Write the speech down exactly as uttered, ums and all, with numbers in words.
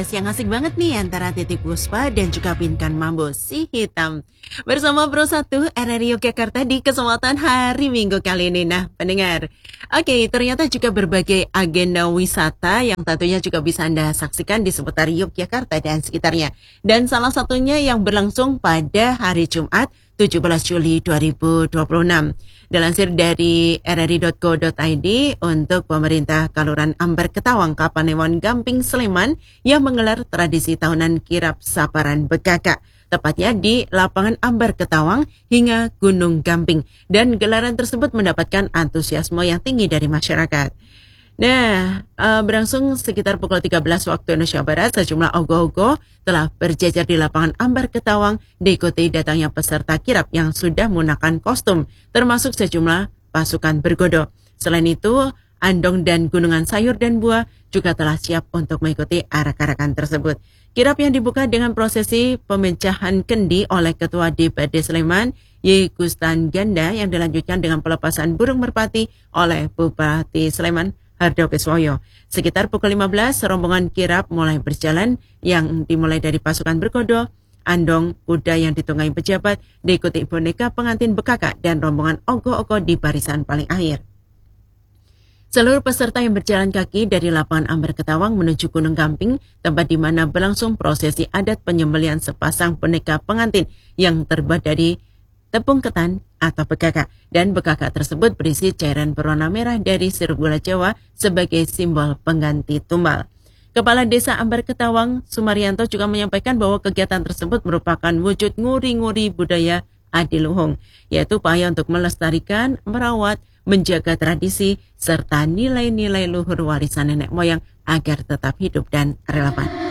kolaborasi yang asik banget nih antara Titiek Puspa dan juga Pinkan Mambo si hitam. Bersama Pro satu R R I Yogyakarta di kesempatan hari Minggu kali ini. Nah, pendengar, oke, ternyata juga berbagai agenda wisata yang tentunya juga bisa Anda saksikan di seputar Yogyakarta dan sekitarnya. Dan salah satunya yang berlangsung pada hari Jumat tujuh belas Juli dua ribu dua puluh enam. Dilansir dari r r i dot co dot i d, untuk pemerintah Kaluran Ambar Ketawang, Kapanewon Gamping, Sleman yang menggelar tradisi tahunan kirap Saparan Bekaka, tepatnya di lapangan Ambar Ketawang hingga Gunung Gamping. Dan gelaran tersebut mendapatkan antusiasme yang tinggi dari masyarakat. Nah, uh, berlangsung sekitar pukul tiga belas waktu Indonesia Barat, sejumlah ogoh-ogoh telah berjajar di lapangan Ambar Ketawang diikuti datangnya peserta kirap yang sudah menggunakan kostum, termasuk sejumlah pasukan bergodo. Selain itu, andong dan gunungan sayur dan buah juga telah siap untuk mengikuti arak-arakan tersebut. Kirap yang dibuka dengan prosesi pemecahan kendi oleh Ketua D P D Sleman, Y. Gustan Ganda, yang dilanjutkan dengan pelepasan burung merpati oleh Bupati Sleman, Hardo Keswoyo. Sekitar pukul lima belas, rombongan kirap mulai berjalan yang dimulai dari pasukan bergodo, andong, kuda yang ditunggangi pejabat, diikuti boneka pengantin Bekaka dan rombongan ogoh-ogoh di barisan paling akhir. Seluruh peserta yang berjalan kaki dari lapangan Ambar Ketawang menuju Gunung Gamping, tempat di mana berlangsung prosesi adat penyembelihan sepasang boneka pengantin yang terbuat dari tepung ketan atau bekaka, dan bekaka tersebut berisi cairan berwarna merah dari sirup gula Jawa sebagai simbol pengganti tumbal. Kepala Desa Ambar Ketawang, Sumaryanto, juga menyampaikan bahwa kegiatan tersebut merupakan wujud nguri-nguri budaya adiluhung, yaitu upaya untuk melestarikan, merawat, menjaga tradisi, serta nilai-nilai luhur warisan nenek moyang agar tetap hidup dan relevan.